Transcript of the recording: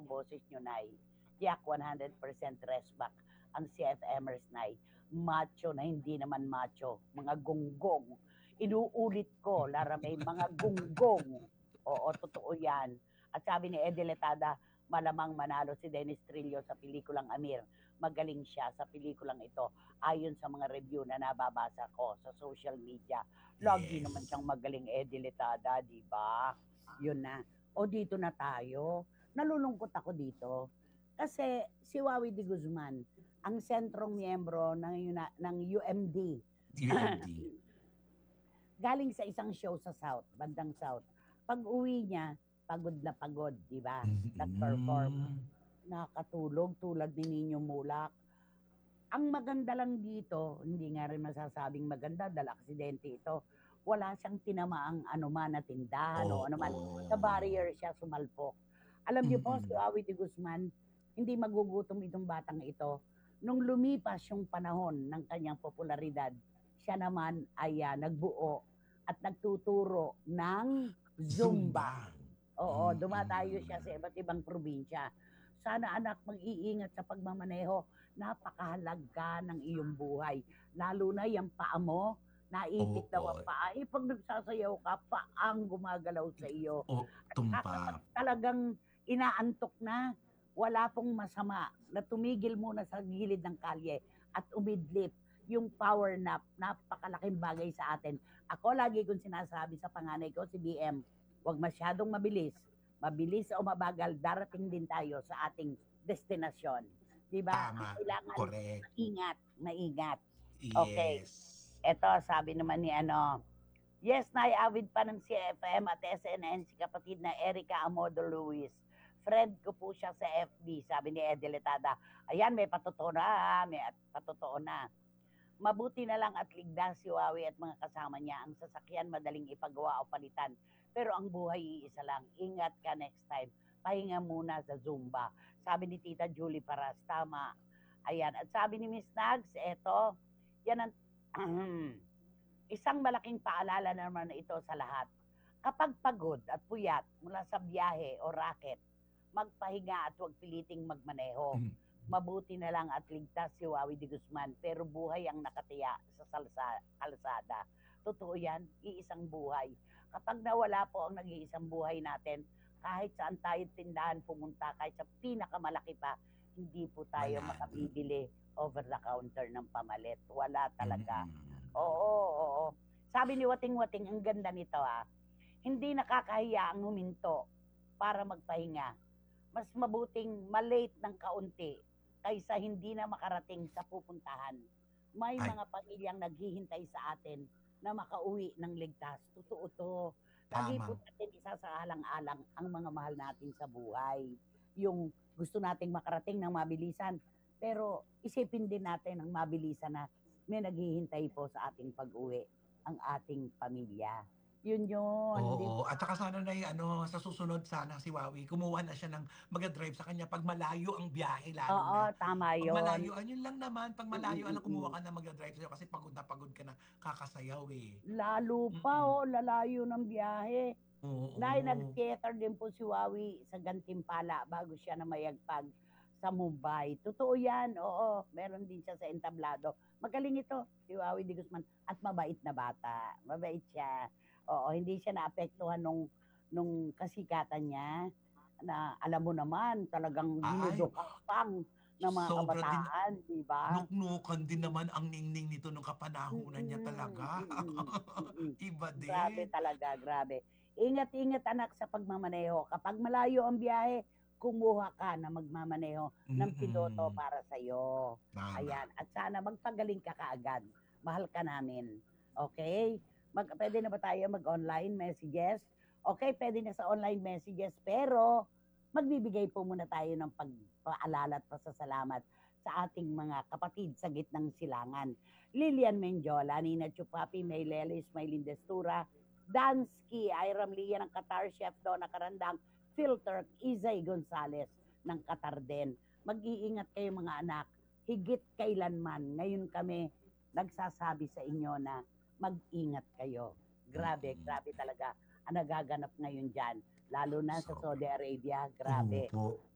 boses nyo, Nay. Tiyak 100% respect ang CFMers, Nay. Macho na hindi naman macho. Mga gonggong. Inuulit ko, Laramay, mga gonggong. Oo, totoo yan. At sabi ni Eddie Letada, malamang manalo si Dennis Trillo sa pelikulang Amir. Magaling siya sa pelikulang ito ayon sa mga review na nababasa ko sa social media. Lagi naman Yes. siyang magaling Eddie Letada, di ba? Yun na. O dito na tayo. Nalulungkot ako dito. Kasi si Wawi de Guzman, ang sentrong miyembro ng UMD, UMD. galing sa isang show sa South, bandang South. Pag uwi niya, pagod na pagod, di ba? Nag-perform. Mm. Nakatulog tulad ni Nino Mulak. Ang maganda lang dito, hindi nga rin masasabing maganda dahil aksidente ito. Wala siyang tinamaang anuman na tindahan o anuman. Sa Oo. barrier siya sumalpok. Alam niyo po, si Mm. Awi de Guzman, hindi magugutom itong batang ito. Nung lumipas yung panahon ng kanyang popularidad, siya naman ay nagbuo at nagtuturo ng Zumba. Zumba. Oo, dumadayo siya sa Mm. iba't ibang probinsya. Sana anak, mag-iingat sa pagmamaneho. Napakahalaga ng iyong buhay. Lalo na yung paa mo, naipit daw ang Oo. paa. Eh, pag nagsasayaw ka, paang gumagalaw sa iyo. O At saka kapag tumpa. talagang inaantok na, wala pong masama na tumigil muna sa gilid ng kalye at umidlip. Yung power nap, napakalaking bagay sa atin. Ako lagi kong sinasabi sa panganay ko, si BM, huwag masyadong mabilis. Mabilis o mabagal, darating din tayo sa ating destinasyon. 'Di ba? Ang Tama. kailangan Correct. maingat, maingat. Okay. Yes. Eto, sabi naman ni ano, yes, naiawid pa ng CFM at SNN si kapatid na Erica Amodo Luis. Friend ko po siya sa FB, sabi ni Eddie Letada. Ayan, may patotoo na, may patotoo na. Mabuti na lang at ligtas si Wawi at mga kasama niya. Ang sasakyan madaling ipagawa o palitan. Pero ang buhay iisa lang. Ingat ka next time. Pahinga muna sa Zumba. Sabi ni Tita Julie Paras, tama. Ayan. At sabi ni Miss Nags, eto, yan ang isang malaking paalala naman ito sa lahat. Kapag pagod at puyat mula sa biyahe o racket, magpahinga at huwag piliting magmaneho. Mm. Mabuti na lang at ligtas si Wawi de Guzman, pero buhay ang nakatiya sa kalsada. Totoo yan, iisang buhay. Kapag nawala po ang nag-iisang buhay natin, kahit saan tayo tindahan pumunta, kahit sa pinakamalaki pa, hindi po tayo Wala na. makabibili over the counter ng pamalit. Wala talaga. Mm. Oo, oo. Sabi ni Wating Wating, ang ganda nito hindi nakakahiya ang huminto para magpahinga. Mas mabuting malate ng kaunti kaysa hindi na makarating sa pupuntahan. May Ay, mga pamilyang naghihintay sa atin na makauwi ng ligtas. Totoo to. Lagi po tama. natin isasaalang-alang ang mga mahal natin sa buhay. Yung gusto nating makarating ng mabilisan. Pero isipin din natin ang mabilisan na may naghihintay po sa ating pag-uwi, ang ating pamilya. Yun yun, di Oo, at ba? saka sana na ano, sa susunod sana si Wawi kumuha na siya ng mag-drive sa kanya 'pag malayo ang biyahe lalo Oo, na. tama 'Pag yun. malayo yun lang naman 'pag Mm, malayo mm, lang kumuha mm. ka na mag-drive sa'yo kasi pagod ka na kakasayaw, eh. Lalo pa, Mm. lalayo ng biyahe. Dahil Oo. nag-theater din po si Wawi sa Gantimpala bago siya na mayagpag sa Mumbai. Totoo yan, oo. Meron din siya sa entablado. Magaling ito, si Wawi de Guzman. At mabait na bata. Mabait siya. Oo, hindi siya naapektuhan nung kasikatan niya na alam mo naman, talagang Ay, dinudukakpang ng mga sobra din kabataan, di ba? nuknukan din naman ang ningning nito nung kapanahunan niya Mm, talaga. mm, mm. Iba Grabe din. talaga, grabe. Ingat-ingat anak sa pagmamaneho. Kapag malayo ang biyahe, kumuha ka na magmamaneho ng piloto Mm. para sa'yo. Tama. Ayan. At sana magpagaling ka kaagad. Mahal ka namin. Okay? Pwede na ba tayo mag-online messages? Okay, pwede na sa online messages. Pero, magbibigay po muna tayo ng pagpaalala at pasasalamat sa ating mga kapatid sa gitnang silangan. Lilian Menjola, Nina Chupapi, May Lelis, May Lindestura, Dansky, Iram Lia ng Qatar, Chef Donna Karandang, Filter, Izay Gonzales ng Qatar din. Mag-iingat kayo mga anak. Higit kailanman, ngayon kami nagsasabi sa inyo na mag-ingat kayo. Grabe, Mm. grabe talaga ang nagaganap ngayon dyan. Lalo na sa Sobra. Saudi Arabia, grabe. Opo.